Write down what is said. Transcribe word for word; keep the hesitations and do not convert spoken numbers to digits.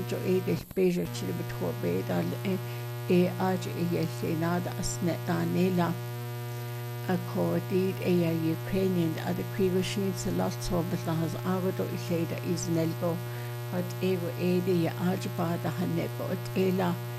jo éidir béidir si be thobéid al é áidir i dhé sénáda as net dá néla a códíd é a Ukrainian a de críú sin sa látóbal na has agad i chéad a Isnelgo had éidir éidir a áidirbád a hanne go éla